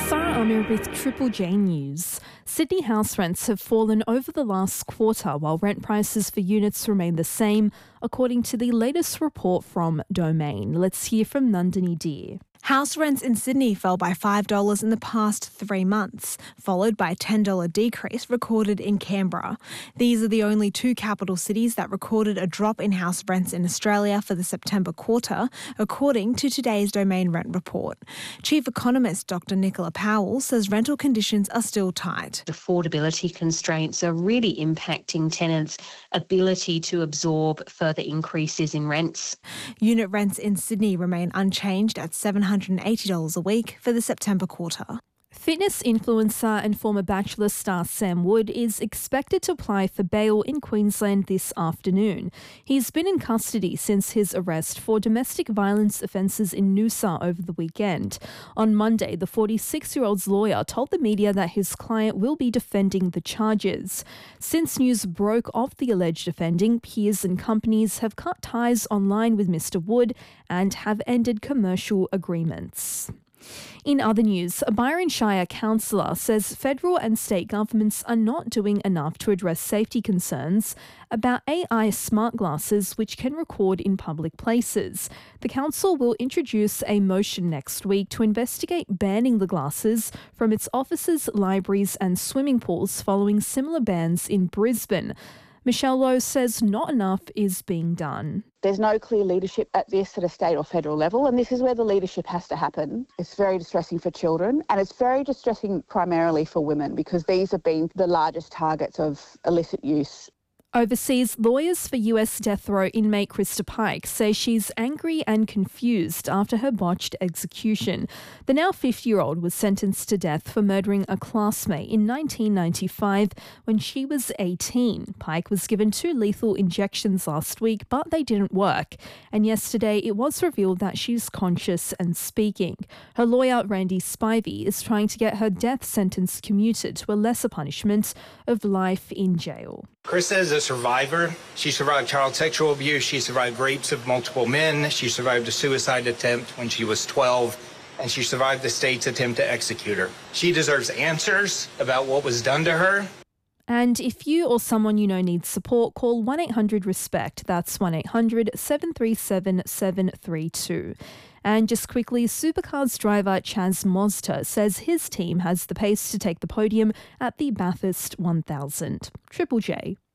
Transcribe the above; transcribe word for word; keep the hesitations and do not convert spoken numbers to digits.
Sarah Amir with Triple J News. Sydney house rents have fallen over the last quarter while rent prices for units remain the same, according to the latest report from Domain. Let's hear from Nandini Deer. House rents in Sydney fell by five dollars in the past three months, followed by a ten dollars decrease recorded in Canberra. These are the only two capital cities that recorded a drop in house rents in Australia for the September quarter, according to today's Domain rent report. Chief economist Doctor Nicola Powell says rental conditions are still tight. Affordability constraints are really impacting tenants' ability to absorb further increases in rents. Unit rents in Sydney remain unchanged at seven hundred eighty dollars a week for the September quarter. Fitness influencer and former Bachelor star Sam Wood is expected to apply for bail in Queensland this afternoon. He's been in custody since his arrest for domestic violence offences in Noosa over the weekend. On Monday, the forty-six-year-old's lawyer told the media that his client will be defending the charges. Since news broke of the alleged offending, peers and companies have cut ties online with Mister Wood and have ended commercial agreements. In other news, a Byron Shire councillor says federal and state governments are not doing enough to address safety concerns about A I smart glasses which can record in public places. The council will introduce a motion next week to investigate banning the glasses from its offices, libraries and swimming pools following similar bans in Brisbane. Michelle Lowe says not enough is being done. There's no clear leadership at this at a state or federal level, and this is where the leadership has to happen. It's very distressing for children, and it's very distressing primarily for women because these have been the largest targets of illicit use. Overseas, lawyers for U S death row inmate Krista Pike say she's angry and confused after her botched execution. The now fifty-year-old was sentenced to death for murdering a classmate in nineteen ninety-five when she was eighteen. Pike was given two lethal injections last week, but they didn't work. And yesterday, it was revealed that she's conscious and speaking. Her lawyer, Randy Spivey, is trying to get her death sentence commuted to a lesser punishment of life in jail. Krista is a survivor. She survived child sexual abuse. She survived rapes of multiple men. She survived a suicide attempt when she was twelve. And she survived the state's attempt to execute her. She deserves answers about what was done to her. And if you or someone you know needs support, call one eight hundred RESPECT. That's one eight hundred seven three seven seven three two. And just quickly, Supercars driver Chaz Mozta says his team has the pace to take the podium at the Bathurst one thousand. Triple J.